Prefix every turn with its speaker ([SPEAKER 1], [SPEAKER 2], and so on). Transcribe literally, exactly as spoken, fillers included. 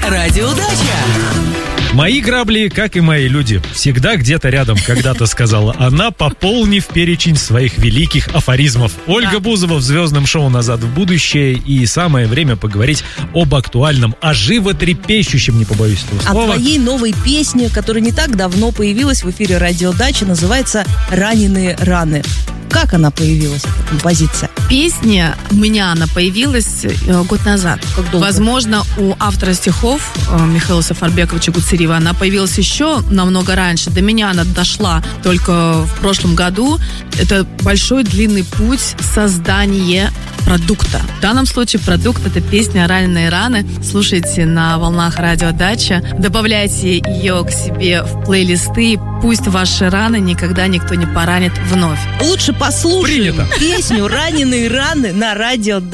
[SPEAKER 1] Радиодача.
[SPEAKER 2] Мои грабли, как и мои люди, всегда где-то рядом, когда-то сказала она, пополнив перечень своих великих афоризмов. Ольга Бузова в звездном шоу «Назад в будущее». И самое время поговорить об актуальном, о животрепещущем, не побоюсь этого слова.
[SPEAKER 3] О твоей новой песне, которая не так давно появилась в эфире «Радиодачи», называется «Раненые раны». Как она появилась, эта композиция?
[SPEAKER 4] Песня, у меня она появилась э, год назад.
[SPEAKER 3] Как долго?
[SPEAKER 4] Возможно, у автора стихов э, Михаила Сафарбековича Гуцериева она появилась еще намного раньше. До меня она дошла только в прошлом году. Это большой длинный путь создания продукта. В данном случае продукт — это песня «Раненые раны». Слушайте на волнах «Радиодача». Добавляйте ее к себе в плейлисты. Пусть ваши раны никогда никто не поранит вновь.
[SPEAKER 3] Лучше послушаем
[SPEAKER 2] Принято.
[SPEAKER 3] песню «Раненые раны» на «Радиодаче».